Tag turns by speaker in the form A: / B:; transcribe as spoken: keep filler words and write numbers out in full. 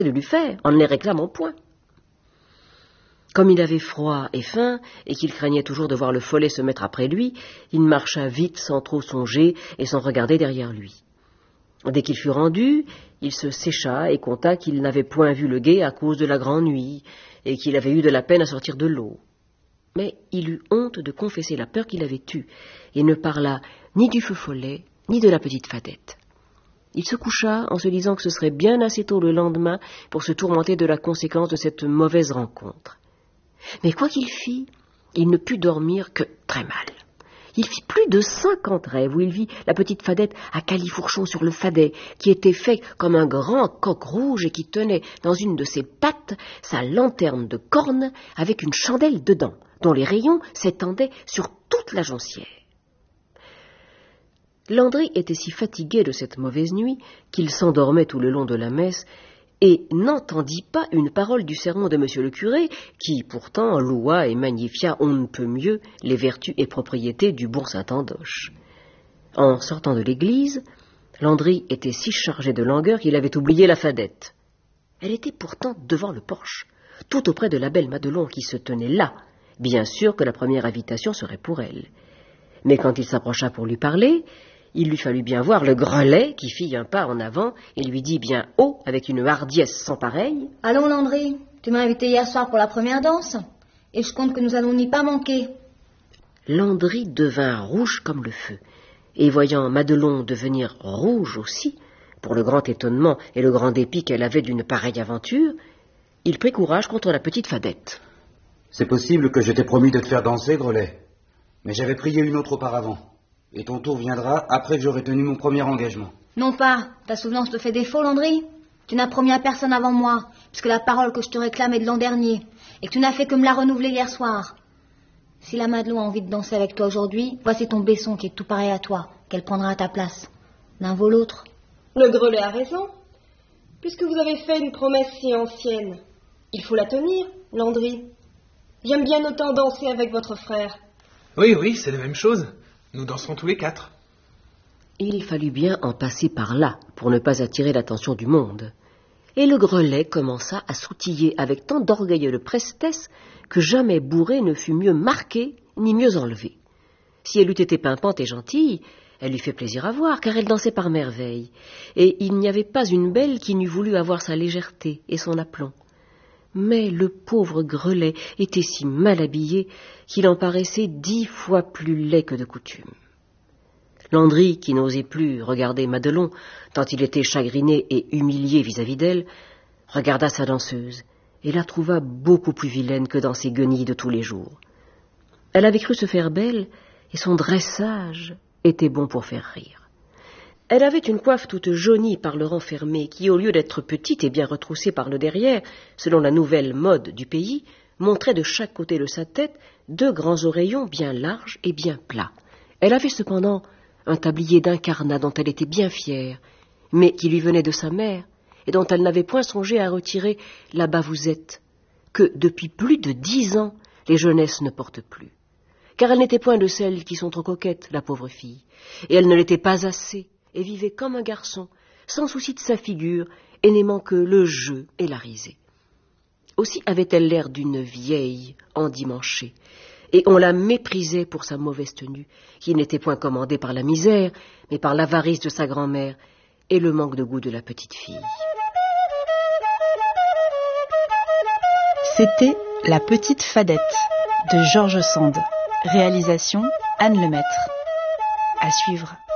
A: de lui faire, en ne les réclamant point. Comme il avait froid et faim, et qu'il craignait toujours de voir le follet se mettre après lui, il marcha vite sans trop songer et sans regarder derrière lui. Dès qu'il fut rendu, il se sécha et conta qu'il n'avait point vu le guet à cause de la grande nuit, et qu'il avait eu de la peine à sortir de l'eau. Mais il eut honte de confesser la peur qu'il avait eue, et ne parla ni du feu follet, ni de la petite Fadette. Il se coucha en se disant que ce serait bien assez tôt le lendemain pour se tourmenter de la conséquence de cette mauvaise rencontre. Mais quoi qu'il fît, il ne put dormir que très mal. Il fit plus de cinquante rêves où il vit la petite Fadette à califourchon sur le fadet, qui était fait comme un grand coq rouge et qui tenait dans une de ses pattes sa lanterne de corne avec une chandelle dedans, dont les rayons s'étendaient sur toute la joncière. Landry était si fatigué de cette mauvaise nuit qu'il s'endormait tout le long de la messe et n'entendit pas une parole du sermon de monsieur le curé, qui pourtant loua et magnifia on ne peut mieux les vertus et propriétés du bourg Saint-Andoche. En sortant de l'église, Landry était si chargé de langueur qu'il avait oublié la Fadette. Elle était pourtant devant le porche, tout auprès de la belle Madelon qui se tenait là, bien sûr que la première invitation serait pour elle. Mais quand il s'approcha pour lui parler, il lui fallut bien voir le grelet qui fit un pas en avant et lui dit bien haut, avec une hardiesse sans pareille: «
B: Allons, Landry, tu m'as invité hier soir pour la première danse, et je compte que nous allons n'y pas manquer. »
A: Landry devint rouge comme le feu, et voyant Madelon devenir rouge aussi, pour le grand étonnement et le grand dépit qu'elle avait d'une pareille aventure, il prit courage contre la petite Fadette.
C: « C'est possible que je t'ai promis de te faire danser, grelet, mais j'avais prié une autre auparavant. Et ton tour viendra après que j'aurai tenu mon premier engagement. »
B: « Non pas, ta souvenance te fait défaut, Landry. Tu n'as promis à personne avant moi, puisque la parole que je te réclame est de l'an dernier, et que tu n'as fait que me la renouveler hier soir. Si la Madelon a envie de danser avec toi aujourd'hui, voici ton Besson qui est tout pareil à toi, qu'elle prendra à ta place. L'un vaut l'autre. »
D: Le grelet a raison. Puisque vous avez fait une promesse si ancienne, il faut la tenir, Landry. J'aime bien autant danser avec votre frère.
E: Oui, oui, c'est la même chose. Nous danserons tous les quatre.
A: Il fallut bien en passer par là pour ne pas attirer l'attention du monde. Et le grelet commença à sautiller avec tant d'orgueilleuse prestesse que jamais bourrée ne fut mieux marquée ni mieux enlevée. Si elle eût été pimpante et gentille, elle lui fait plaisir à voir, car elle dansait par merveille, et il n'y avait pas une belle qui n'eût voulu avoir sa légèreté et son aplomb. Mais le pauvre grelet était si mal habillé qu'il en paraissait dix fois plus laid que de coutume. Landry, qui n'osait plus regarder Madelon, tant il était chagriné et humilié vis-à-vis d'elle, regarda sa danseuse et la trouva beaucoup plus vilaine que dans ses guenilles de tous les jours. Elle avait cru se faire belle, et son dressage était bon pour faire rire. Elle avait une coiffe toute jaunie par le renfermé, qui, au lieu d'être petite et bien retroussée par le derrière, selon la nouvelle mode du pays, montrait de chaque côté de sa tête deux grands oreillons bien larges et bien plats. Elle avait cependant un tablier d'incarnat dont elle était bien fière, mais qui lui venait de sa mère, et dont elle n'avait point songé à retirer la bavousette, que depuis plus de dix ans les jeunesses ne portent plus. Car elle n'était point de celles qui sont trop coquettes, la pauvre fille, et elle ne l'était pas assez, et vivait comme un garçon, sans souci de sa figure, et n'aimant que le jeu et la risée. Aussi avait-elle l'air d'une vieille endimanchée, et on la méprisait pour sa mauvaise tenue, qui n'était point commandée par la misère, mais par l'avarice de sa grand-mère et le manque de goût de la petite fille.
F: C'était La petite Fadette de George Sand. Réalisation Anne Lemaître. À suivre.